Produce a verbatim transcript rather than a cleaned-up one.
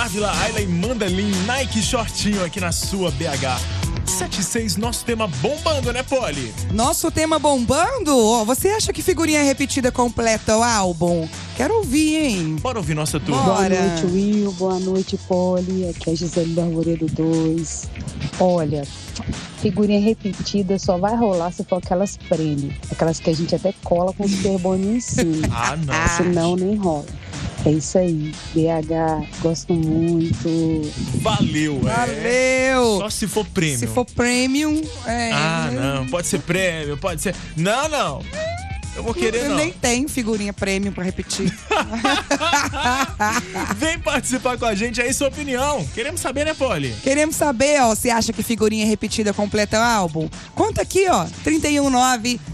Marvila, Ayla e Mandalin, Nike Shortinho aqui na sua B H. sete seis, nosso tema bombando, né, Poli? Nosso tema bombando? Oh, você acha que figurinha repetida completa o álbum? Quero ouvir, hein? Bora ouvir nossa turma. Bora. Boa noite, Will. Boa noite, Poli. Aqui é a Gisele do Arvoredo dois. Olha, figurinha repetida só vai rolar se for aquelas prêmio. Aquelas que a gente até cola com o super boninho em cima. Ah, não. Senão nem rola. É isso aí. B H, gosto muito. Valeu, é. Valeu! Só se for prêmio. Se for premium, é... Ah, não. Pode ser prêmio, pode ser... Não, não. Eu vou querer, Eu não. nem tenho figurinha premium pra repetir. Vem participar com a gente aí, sua opinião. Queremos saber, né, Poli? Queremos saber, ó, se acha que figurinha repetida completa o álbum? Conta aqui, ó, trinta e um nove